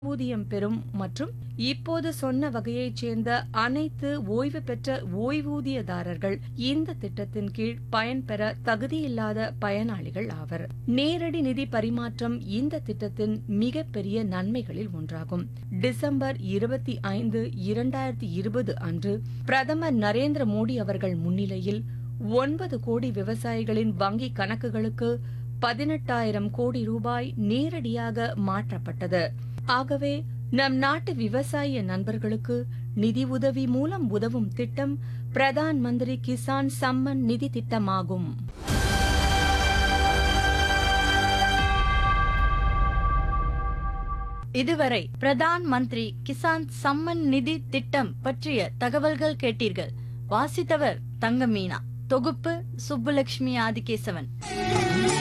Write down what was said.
ஊதியம் பெறும் மற்றும் இப்போது சொன்ன வகையைச் சேர்ந்த அனைத்து ஓய்வு பெற்ற ஓய்வூதியதாரர்கள் இந்த திட்டத்தின் கீழ் பயன்பெற தகுதியில்லாத பயனாளிகள் ஆவர். நேரடி நிதி பரிமாற்றம் இந்த திட்டத்தின் மிகப்பெரிய நன்மைகளில் ஒன்றாகும். டிசம்பர் 25, 2020 அன்று பிரதமர் நரேந்திர மோடி அவர்கள் முன்னிலையில் 9 கோடி விவசாயிகளின் வங்கி கணக்குகளுக்கு 18,000 கோடி ரூபாய் நேரடியாக மாற்றப்பட்டது. ஆகவே நம் நாட்டு விவசாய நண்பர்களுக்கு நிதி உதவி மூலம் உதவும் திட்டம் பிரதான் மந்திரி கிசான் சம்மன் நிதி திட்டமாகும். இதுவரை பிரதான் மந்திரி கிசான் சம்மன் நிதி திட்டம் பற்றிய தகவல்கள் கேட்டீர்கள். வாசித்தவர் தங்கமீனா. தொகுப்பு சுப்புலட்சுமி ஆதிகேசவன்.